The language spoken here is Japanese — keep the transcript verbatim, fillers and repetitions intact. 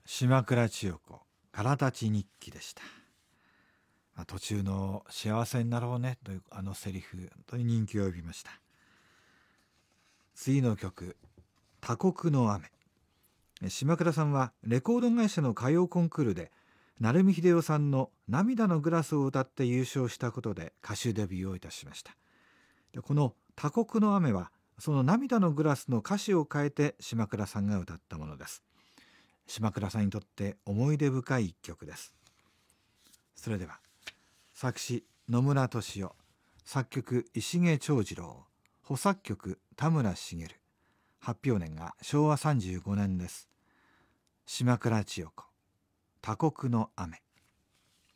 島倉千代子からたち日記でした。まあ、途中の幸せになろうねというあのセリフ、本当に人気を呼びました。次の曲、他国の雨。島倉さんはレコード会社の歌謡コンクールで成海秀夫さんの涙のグラスを歌って優勝したことで歌手デビューをいたしました。でこの他国の雨はその涙のグラスの歌詞を変えて島倉さんが歌ったものです。島倉さんにとって思い出深い一曲です。それでは作詞野村俊夫、作曲石毛長次郎、補作曲田村茂、発表年がしょうわさんじゅうごねんです。島倉千代子、他国の雨。